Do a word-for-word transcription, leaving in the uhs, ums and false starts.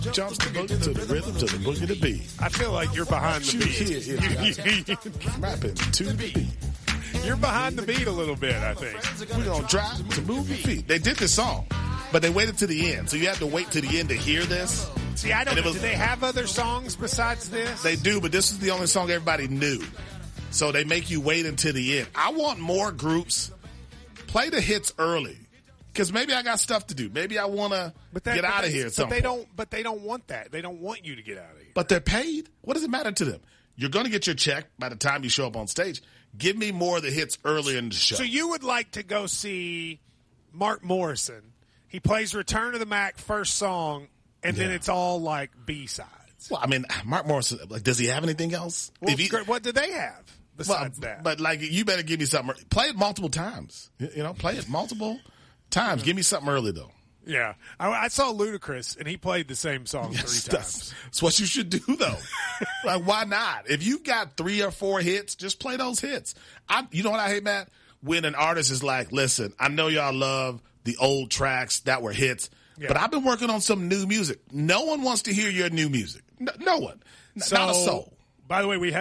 Jumps the boogie to the rhythm to the boogie to beat. I feel like you're behind the You beat. hear it, rapping to the beat. You're behind the beat a little bit, I think. We're going to drive to move your feet. They did this song, but they waited to the end. So you have to wait to the end to hear this. See, I don't know. Was, do they have other songs besides this? They do, but this is the only song everybody knew. So they make you wait until the end. I want more groups. Play the hits early. Because maybe I got stuff to do. Maybe I want to get out of here at some But they point. don't. But they don't want that. They don't want you to get out of here. But they're paid. What does it matter to them? You're going to get your check by the time you show up on stage. Give me more of the hits earlier in the show. So you would like to go see Mark Morrison. He plays Return of the Mac first song, and yeah. then it's all like B-sides. Well, I mean, Mark Morrison, like, does he have anything else? Well, if he, what do they have besides well, that? But, like, you better give me something. Play it multiple times. You know, play it multiple times. Give me something early, though. Yeah. I, I saw Ludacris, and he played the same song yes, three that's, times. That's what you should do, though. Like, why not? If you've got three or four hits, just play those hits. I, you know what I hate, Matt? When an artist is like, listen, I know y'all love the old tracks that were hits, yeah. but I've been working on some new music. No one wants to hear your new music. No, no one. So, not a soul. By the way, we have